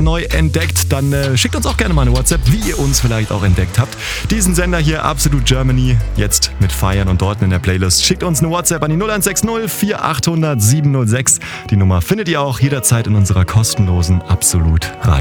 neu entdeckt, dann schickt uns auch gerne mal eine WhatsApp, wie ihr uns vielleicht auch entdeckt habt. Diesen Sender hier, Absolut Germany, jetzt mit Feiern und Dorten in der Playlist. Schickt uns eine WhatsApp an die 0160 4800 706. Die Nummer findet ihr auch jederzeit in unserer kostenlosen Absolut Radio.